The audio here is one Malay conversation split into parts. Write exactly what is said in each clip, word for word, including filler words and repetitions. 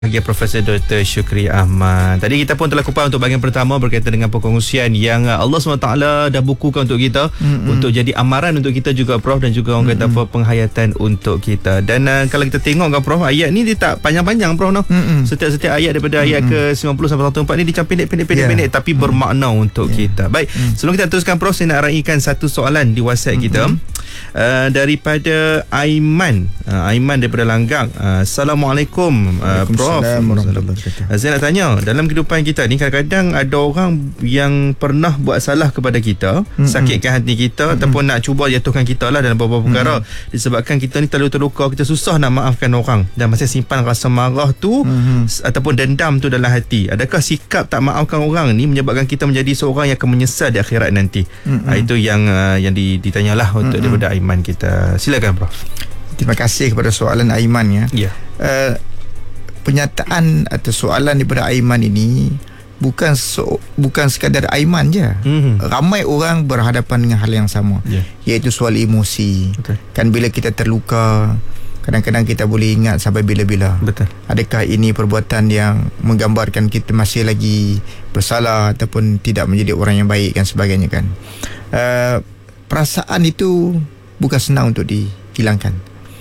Bagi Profesor Doktor Syukri Ahmad. Tadi kita pun telah kupas untuk bahagian pertama berkaitan dengan perkongsian yang Allah subhanahu wa taala dah bukukan untuk kita, mm-hmm. untuk jadi amaran untuk kita juga, Prof, dan juga orang mm-hmm. kata apa, penghayatan untuk kita. Dan uh, kalau kita tengok kan, Prof, ayat ni dia tak panjang-panjang, Prof, no? mm-hmm. Setiap-setiap ayat daripada mm-hmm. ayat ke sembilan puluh sampai seratus empat ni dia pendek-pendek-pendek yeah. tapi bermakna mm-hmm. untuk yeah. kita. Baik, mm-hmm. sebelum kita teruskan, Prof, saya nak raikan satu soalan di WhatsApp mm-hmm. kita. Uh, daripada Aiman uh, Aiman daripada Langgang. uh, Assalamualaikum, uh, Prof. Uh, saya nak tanya, dalam kehidupan kita ni kadang-kadang ada orang yang pernah buat salah kepada kita, mm-hmm. sakitkan hati kita, mm-hmm. ataupun nak cuba jatuhkan kita lah dalam beberapa perkara, mm-hmm. disebabkan kita ni terlalu terluka, kita susah nak maafkan orang dan masih simpan rasa marah tu, mm-hmm. ataupun dendam tu dalam hati. Adakah sikap tak maafkan orang ni menyebabkan kita menjadi seorang yang akan menyesal di akhirat nanti? mm-hmm. uh, Itu yang uh, yang ditanyalah untuk mm-hmm. daripada Aiman kita. Silakan, Prof. Terima kasih kepada soalan Aiman ya. Yeah. Uh, penyataan atau soalan daripada Aiman ini bukan so, bukan sekadar Aiman je. Mm-hmm. Ramai orang berhadapan dengan hal yang sama. Yeah. Iaitu soal emosi. Okay. Kan bila kita terluka, kadang-kadang kita boleh ingat sampai bila-bila. Betul. Adakah ini perbuatan yang menggambarkan kita masih lagi bersalah ataupun tidak menjadi orang yang baik dan sebagainya kan. Uh, perasaan itu bukan senang untuk dihilangkan.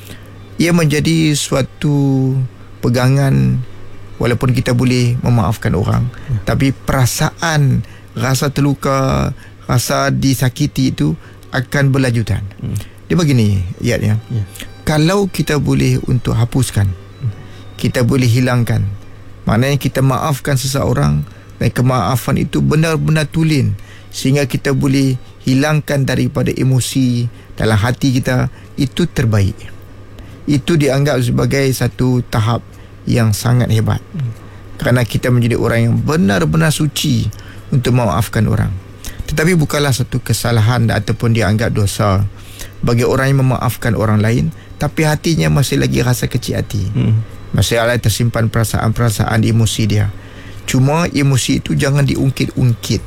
Ia menjadi suatu pegangan walaupun kita boleh memaafkan orang, ya. Tapi perasaan, rasa terluka, rasa disakiti itu akan berlanjutan. Hmm. Dia begini ayatnya. Ya. Kalau kita boleh untuk hapuskan, hmm. kita boleh hilangkan, maknanya kita maafkan seseorang dan kemaafan itu benar-benar tulen sehingga kita boleh hilangkan daripada emosi dalam hati kita, itu terbaik. Itu dianggap sebagai satu tahap yang sangat hebat, hmm. kerana kita menjadi orang yang benar-benar suci untuk memaafkan orang. Tetapi bukanlah satu kesalahan ataupun dianggap dosa bagi orang yang memaafkan orang lain tapi hatinya masih lagi rasa kecil hati, hmm. masih ada tersimpan perasaan-perasaan emosi dia. Cuma emosi itu jangan diungkit-ungkit,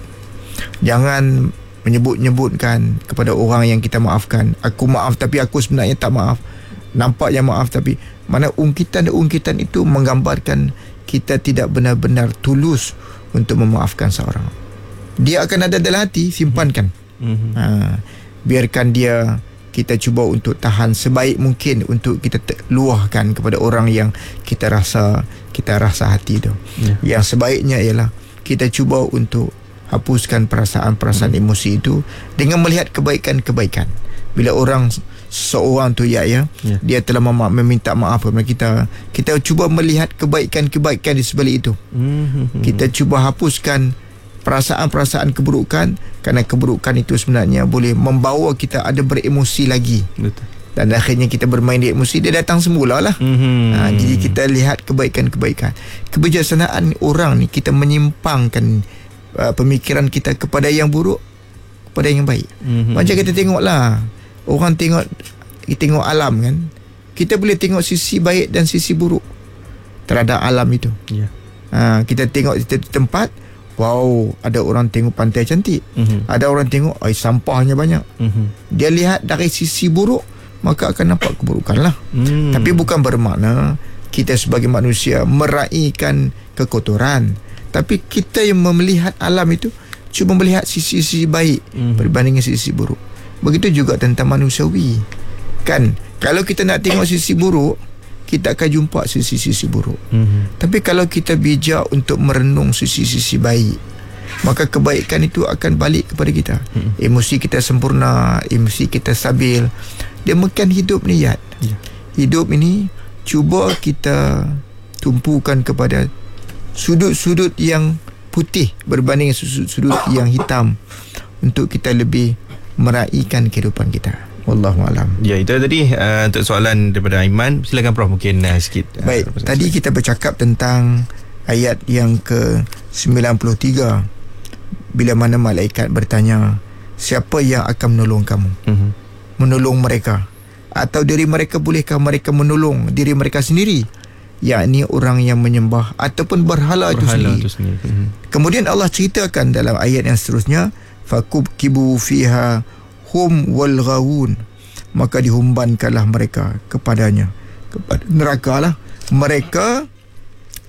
jangan menyebut-nyebutkan kepada orang yang kita maafkan, aku maaf tapi aku sebenarnya tak maaf, nampak yang maaf tapi mana ungkitan-ungkitan itu menggambarkan kita tidak benar-benar tulus untuk memaafkan seorang. Dia akan ada dalam hati, simpankan. Mm-hmm. ha, biarkan dia, kita cuba untuk tahan sebaik mungkin untuk kita luahkan kepada orang yang kita rasa kita rasa hati tu. Yeah. Yang sebaiknya ialah kita cuba untuk hapuskan perasaan-perasaan hmm. emosi itu dengan melihat kebaikan-kebaikan. Bila orang seorang tu ya ya, yeah. dia telah mem- meminta maaf kepada kita, kita cuba melihat kebaikan-kebaikan di sebalik itu. Hmm. Kita cuba hapuskan perasaan-perasaan keburukan, kerana keburukan itu sebenarnya boleh membawa kita ada beremosi lagi. Betul. Dan akhirnya kita bermain di emosi, dia datang semula lah. Mm-hmm. Ha, jadi kita lihat kebaikan-kebaikan. Kebijaksanaan orang ni, kita menyimpangkan uh, pemikiran kita kepada yang buruk, kepada yang baik. Mm-hmm. Macam kita tengoklah, orang tengok, kita tengok alam kan, kita boleh tengok sisi baik dan sisi buruk terhadap alam itu. Yeah. Ha, kita tengok di tempat, wow, ada orang tengok pantai cantik, mm-hmm. ada orang tengok ay, sampahnya banyak. Mm-hmm. Dia lihat dari sisi buruk, maka akan nampak keburukan lah. Hmm. Tapi bukan bermakna kita sebagai manusia meraihkan kekotoran, tapi kita yang melihat alam itu cuma melihat sisi-sisi baik hmm. berbanding sisi buruk. Begitu juga tentang manusiawi kan, kalau kita nak tengok sisi buruk, kita akan jumpa sisi-sisi buruk. hmm. Tapi kalau kita bijak untuk merenung sisi-sisi baik, maka kebaikan itu akan balik kepada kita. hmm. Emosi kita sempurna, emosi kita stabil. Dia makan hidup niat. Ya. Hidup ini cuba kita tumpukan kepada sudut-sudut yang putih berbanding sudut-sudut yang hitam, untuk kita lebih meraihkan kehidupan kita. Wallahu alam. Ya, itu tadi uh, untuk soalan daripada Aiman. Silakan, Prof, mungkin uh, sikit. Uh, Baik, tadi kita bercakap tentang ayat yang ke sembilan puluh tiga, bila mana malaikat bertanya, siapa yang akan menolong kamu? Uh-huh. Menolong mereka, atau diri mereka, bolehkah mereka menolong diri mereka sendiri, yakni orang yang menyembah ataupun berhala, berhala itu sendiri, itu sendiri. Hmm. Kemudian Allah ceritakan dalam ayat yang seterusnya, fakubkibu fiha hum wal ghawun, maka dihumbankanlah mereka kepadanya, kepada neraka lah mereka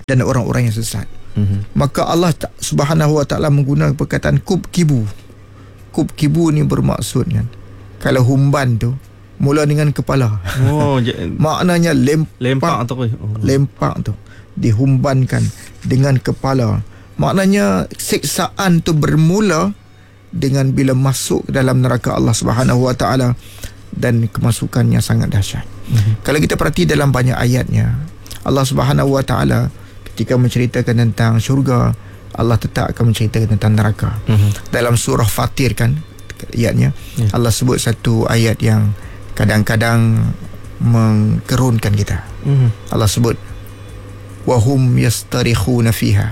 dan orang-orang yang sesat. Mm-hmm. Maka Allah Subhanahu Wa Taala menggunakan perkataan kub kibu. Kub kibu ni bermaksud kan, kalau humban tu mula dengan kepala. Oh, maknanya lempak, lempak tu. Oh. Lempak tu dihumbankan dengan kepala. Maknanya siksaan tu bermula dengan bila masuk ke dalam neraka Allah Subhanahu Wa Taala, dan kemasukannya sangat dahsyat. Mm-hmm. Kalau kita perhati dalam banyak ayatnya, Allah Subhanahu Wa Taala ketika menceritakan tentang syurga, Allah tetap akan menceritakan tentang neraka. Mm-hmm. Dalam surah Fatir kan ayatnya, yeah. Allah sebut satu ayat yang kadang-kadang menggerunkan kita. Mm-hmm. Allah sebut wahum yastarikhuna fiha,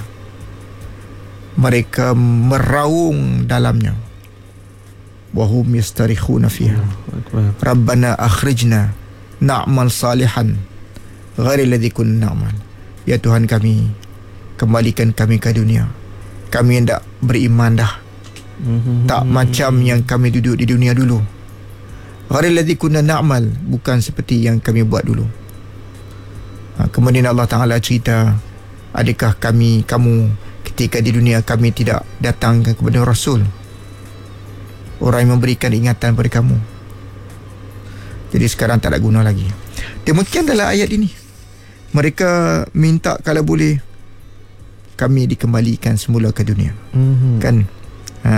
mereka meraung dalamnya. Wahum yastarikhuna fiha, mm-hmm. Rabbana akhrijna na'mal salihan ghairi alladhi kunna na'mal. Ya Tuhan kami, kembalikan kami ke dunia. Kami hendak beriman dah, mm-hmm. tak macam yang kami duduk di dunia dulu. Ghairi alladhi kunna na'mal, bukan seperti yang kami buat dulu. Ha, kemudian Allah Ta'ala cerita, adakah kami, kamu ketika di dunia kami tidak datang kepada Rasul, orang yang memberikan ingatan kepada kamu? Jadi sekarang tak ada guna lagi. Demikian dalam ayat ini, mereka minta kalau boleh kami dikembalikan semula ke dunia, mm-hmm. kan, ha,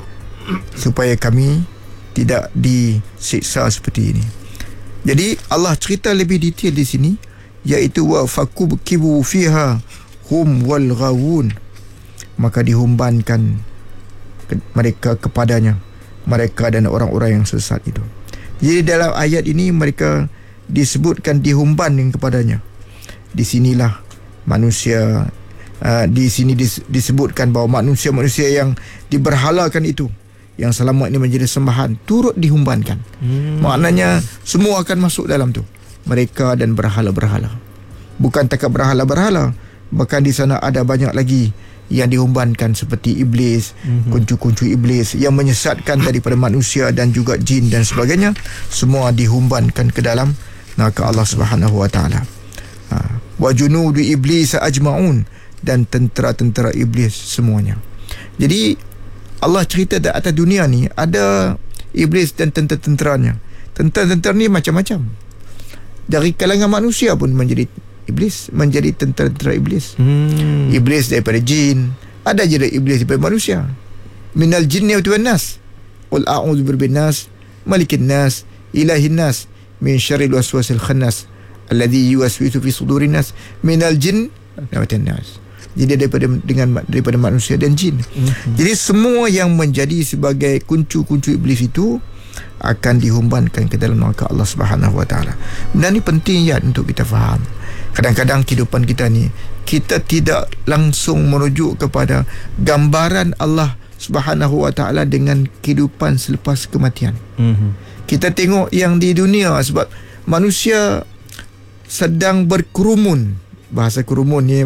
supaya kami tidak disiksa seperti ini. Jadi Allah cerita lebih detail di sini, iaitu wa fakubkibu fiha hum wal ghawun, maka dihumbankan ke, mereka kepadanya, mereka dan orang-orang yang sesat itu. Jadi dalam ayat ini mereka disebutkan dihumban kepadanya. Di sinilah manusia, uh, di sini dis, disebutkan bahawa manusia-manusia yang diberhalakan itu, yang selama ini menjadi sembahan, turut dihumbankan. Hmm. Maknanya semua akan masuk dalam tu, mereka dan berhala-berhala. Bukan takat berhala-berhala, bahkan di sana ada banyak lagi yang dihumbankan seperti iblis, mm-hmm. kuncu-kuncu iblis yang menyesatkan daripada manusia dan juga jin dan sebagainya. Semua dihumbankan ke dalam neraka Allah Subhanahu Wa Taala. Wa junudu iblis ajmaun, dan tentera-tentera iblis semuanya. Jadi Allah cerita di atas dunia ni ada iblis dan tentera-tenteranya. Tentera-tentera ni macam-macam. Dari kalangan manusia pun menjadi iblis, menjadi tentera-tentera iblis. Hmm. Iblis daripada jin, ada je iblis daripada manusia. Minal jinni wa nas. Qul a'udzu birabbin nas, malikin nas, ilahin nas, min syarril waswasil khannas alladhi yuwaswisu fi sudurin nas, minal jin wa nas. Jadi daripada dengan daripada manusia dan jin. Mm-hmm. Jadi semua yang menjadi sebagai kuncu-kuncu iblis itu akan dihumbankan ke dalam neraka Allah Subhanahu Wa Taala. Benda ni penting ya untuk kita faham. Kadang-kadang kehidupan kita ni, kita tidak langsung merujuk kepada gambaran Allah Subhanahu Wa Taala dengan kehidupan selepas kematian. Mm-hmm. Kita tengok yang di dunia, sebab manusia sedang berkerumun. Bahasa kerumun ni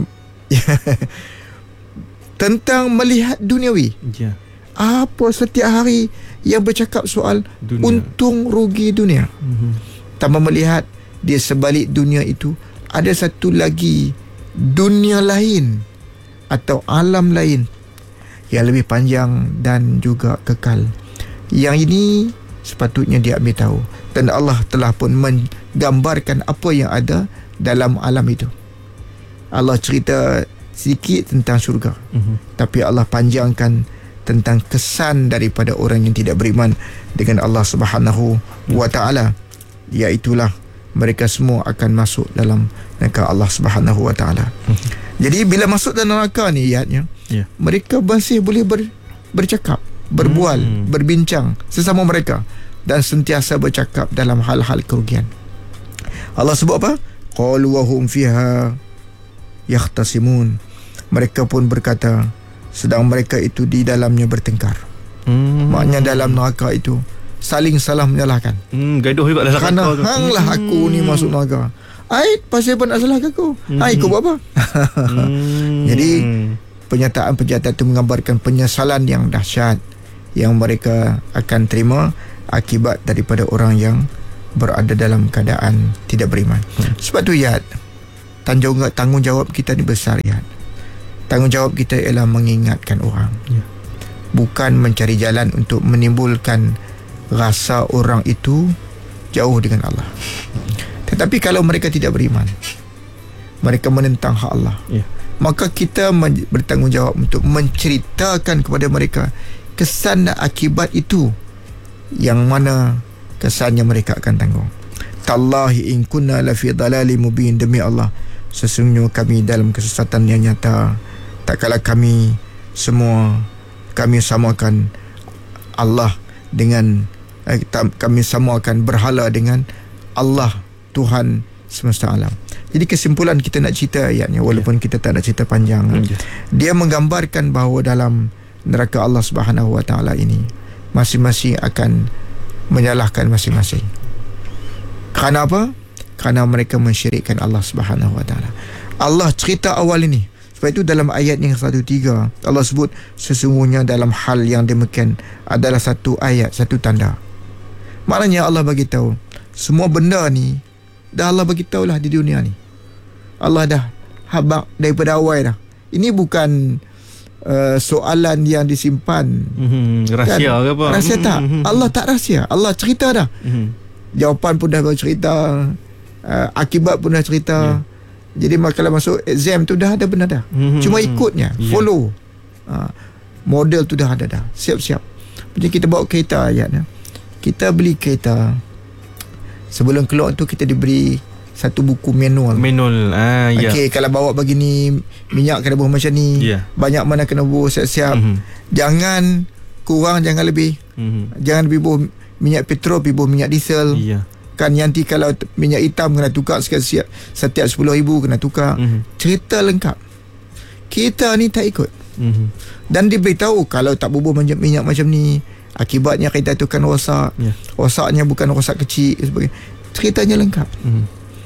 tentang melihat duniawi. Yeah. Apa setiap hari yang bercakap soal dunia, untung rugi dunia. Mm-hmm. Tanpa melihat di sebalik dunia itu ada satu lagi dunia lain atau alam lain yang lebih panjang dan juga kekal. Yang ini sepatutnya dia ambil tahu, dan Allah telah pun menggambarkan apa yang ada dalam alam itu. Allah cerita sedikit tentang syurga, mm-hmm. tapi Allah panjangkan tentang kesan daripada orang yang tidak beriman dengan Allah Subhanahu mm-hmm. wa Ta'ala, iaitulah mereka semua akan masuk dalam neraka Allah Subhanahu wa Ta'ala. Mm-hmm. Jadi bila masuk dalam neraka ni, ayatnya, yeah. mereka masih boleh ber, bercakap, berbual, mm. berbincang sesama mereka, dan sentiasa bercakap dalam hal-hal kerugian. Allah sebut apa? Qalu wa hum fiha yahtasimun. Mereka pun berkata, sedang mereka itu di dalamnya bertengkar. Hmm. Maknanya dalam neraka itu saling salah menyalahkan. Hmm, gaduh juga dalam neraka. Kerana hanglah aku hmm. ni masuk neraka. Ai, pasal apa nak salahkan aku? Hmm. Ai, kau buat apa? hmm. Jadi pernyataan-pernyataan itu menggambarkan penyesalan yang dahsyat yang mereka akan terima akibat daripada orang yang berada dalam keadaan tidak beriman. Hmm. Sebab tu ya, tanggung, tanggungjawab kita ni besar ya. Tanggungjawab kita ialah mengingatkan orang, ya. Bukan mencari jalan untuk menimbulkan rasa orang itu jauh dengan Allah. Tetapi kalau mereka tidak beriman, mereka menentang hak Allah, ya. Maka kita men- bertanggungjawab untuk menceritakan kepada mereka kesan dan akibat itu, yang mana kesannya mereka akan tanggung. Tallahi in kunna la fi dhalalin mubin, demi Allah sesungguhnya kami dalam kesesatan yang nyata. Tak kala kami semua kami samakan Allah dengan eh, kami samakan berhala dengan Allah, Tuhan semesta alam. Jadi kesimpulan kita nak cerita ayatnya, walaupun yeah. kita tak nak cerita panjang, yeah. dia menggambarkan bahawa dalam neraka Allah Subhanahu Wa Taala ini masing-masing akan menyalahkan masing-masing. Kerana apa? Kerana mereka mensyirikkan Allah Subhanahu Wa Taala. Allah cerita awal ini. Sebab itu dalam ayat yang seratus tiga Allah sebut sesungguhnya dalam hal yang demikian adalah satu ayat, satu tanda. Maknanya Allah bagi tahu semua benda ni dah Allah bagi tahulah di dunia ni. Allah dah habaq daripada awal dah. Ini bukan uh, soalan yang disimpan, mm-hmm. rahsia kan? Ke apa? Rahsia tak. Mm-hmm. Allah tak rahsia. Allah cerita dah. Mm-hmm. Jawapan pun dah cerita, uh, akibat pun dah cerita. Yeah. Jadi kalau masuk exam tu dah ada benar dah. Mm-hmm. Cuma ikutnya, yeah. follow. Uh, model tu dah ada dah. Siap-siap. Macam kita bawa kereta ayatnya. Kita beli kereta, sebelum keluar tu kita diberi satu buku manual. Manual. Ah, ya. Okey, kalau bawa begini, minyak kena buah macam ni. Yeah. Banyak mana kena buah, siap-siap. Mm-hmm. Jangan kurang, jangan lebih. Mm-hmm. Jangan lebih buah minyak petrol, pergi buah minyak diesel. Yeah. Kan nanti kalau minyak hitam kena tukar setiap, setiap sepuluh ribu kena tukar. Mm-hmm. Cerita lengkap. Kita ni tak ikut. Mm-hmm. Dan diberitahu kalau tak bubuh minyak macam ni, akibatnya kereta tu kan rosak. Yeah. Rosaknya bukan rosak kecil sebagainya. Ceritanya lengkap. Mm-hmm.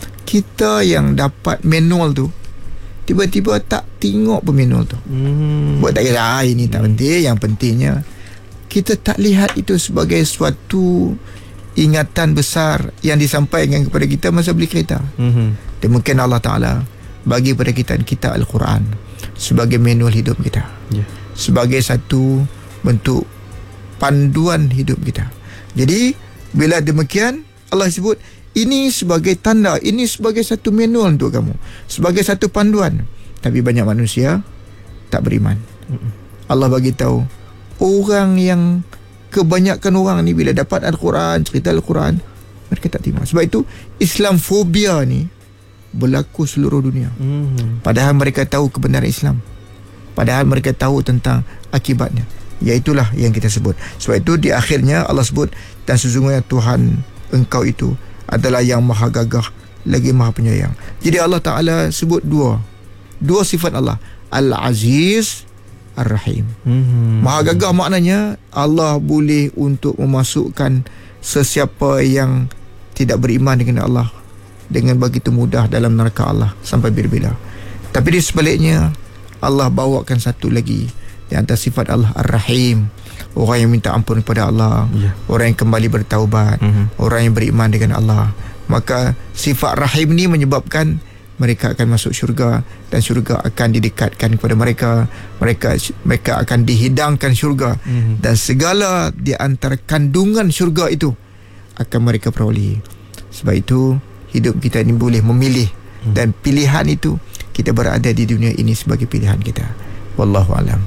Kita yang dapat manual tu tiba-tiba tak tengok pun manual tu. Mm-hmm. Buat tak kira ini tak mm-hmm. penting. Yang pentingnya kita tak lihat itu sebagai suatu ingatan besar yang disampaikan kepada kita masa beli kereta. Mm-hmm. Demikian Allah Ta'ala bagi kepada kita kita Al-Quran sebagai manual hidup kita. Yeah. Sebagai satu bentuk panduan hidup kita. Jadi bila demikian Allah sebut ini sebagai tanda, ini sebagai satu manual untuk kamu, sebagai satu panduan. Tapi banyak manusia tak beriman. Mm-mm. Allah bagi tahu orang yang kebanyakan orang ni bila dapat Al-Quran, cerita Al-Quran, mereka tak terima. Sebab itu Islamfobia ni berlaku seluruh dunia. Mm-hmm. Padahal mereka tahu kebenaran Islam, padahal mereka tahu tentang akibatnya. Iaitulah yang kita sebut. Sebab itu di akhirnya Allah sebut, dan sesungguhnya Tuhan engkau itu adalah yang maha gagah lagi maha penyayang. Jadi Allah Ta'ala sebut dua dua sifat Allah, Al-Aziz, Ar-Rahim. Mm-hmm. Maha gagah maknanya Allah boleh untuk memasukkan sesiapa yang tidak beriman dengan Allah dengan begitu mudah dalam neraka Allah sampai bila-bila. Tapi di sebaliknya Allah bawakan satu lagi di antara sifat Allah, Ar-Rahim, orang yang minta ampun kepada Allah, yeah. orang yang kembali bertaubat, mm-hmm. orang yang beriman dengan Allah. Maka sifat Rahim ni menyebabkan mereka akan masuk syurga, dan syurga akan didekatkan kepada mereka. Mereka mereka akan dihidangkan syurga, mm-hmm. dan segala di antara kandungan syurga itu akan mereka peroleh. Sebab itu hidup kita ini boleh memilih, mm-hmm. dan pilihan itu kita berada di dunia ini sebagai pilihan kita. Wallahu alam.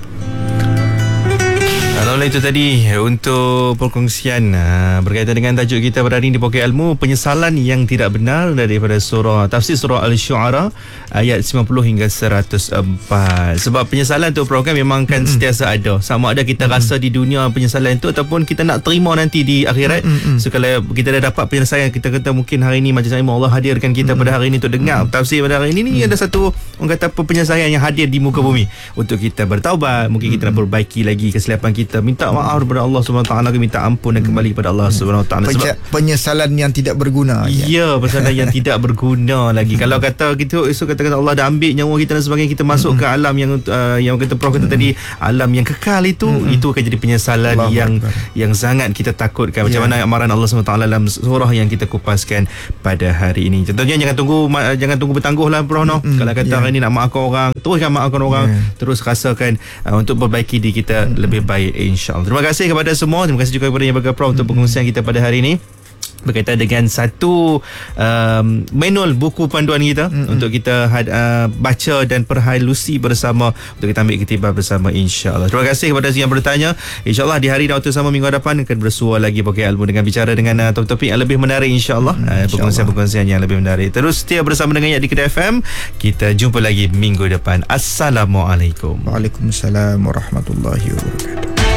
Alhamdulillah, itu tadi untuk perkongsian uh, berkaitan dengan tajuk kita pada hari ini di Poket Ilmu, penyesalan yang tidak benar, daripada surah tafsir surah Al-Syu'ara ayat sembilan puluh hingga seratus empat. Sebab penyesalan tu program memang kan mm-hmm. sentiasa ada, sama ada kita mm-hmm. rasa di dunia penyesalan tu ataupun kita nak terima nanti di akhirat. Mm-hmm. So kalau kita dah dapat penyesalan, kita kata mungkin hari ini majlis ilmu Allah hadirkan kita mm-hmm. pada hari ini untuk dengar mm-hmm. tafsir pada hari ini ni, mm-hmm. ada satu orang kata apa penyesalan yang hadir di muka bumi untuk kita bertaubat, mungkin kita mm-hmm. nak perbaiki lagi kesilapan kita, minta maaf kepada Allah Subhanahu Wa Taala, minta ampun dan kembali kepada Allah Subhanahu Wa Taala. Sebab penyesalan yang tidak berguna. Ya, penyesalan yang tidak berguna lagi. Kalau kata kita esok kata-kata Allah dah ambil nyawa kita dan sebagainya, kita masuk ke alam yang uh, yang kata Prof kata tadi, alam yang kekal itu, itu akan jadi penyesalan Allah yang Allah. yang sangat kita takutkan. Macam yeah. mana amaran Allah Subhanahu Wa Taala dalam surah yang kita kupaskan pada hari ini. Contohnya jangan tunggu jangan tunggu bertangguh lah Prof, no? Mm-hmm. Kalau kata yeah. hari ni nak maafkan orang, teruskan maafkan orang, yeah. terus rasakan uh, untuk perbaiki diri kita mm-hmm. lebih baik, insya-Allah. Terima kasih kepada semua. Terima kasih juga kepada yang bergerak Prof mm-hmm. untuk pengungsian kita pada hari ini berkaitan dengan satu um, manual buku panduan kita mm-hmm. untuk kita had, uh, baca dan perhalusi bersama, untuk kita ambil iktibar bersama, insya-Allah. Terima kasih kepada yang bertanya. Insya-Allah di hari dan waktu sama minggu hadapan akan bersua lagi Pakai Ilmu dengan bicara dengan uh, topik yang lebih menarik, insya-Allah. Mm, uh, perkongsian-perkongsian yang lebih menarik. Terus setia bersama dengan Yak di Kedah F M. Kita jumpa lagi minggu depan. Assalamualaikum. Waalaikumsalam warahmatullahi wabarakatuh.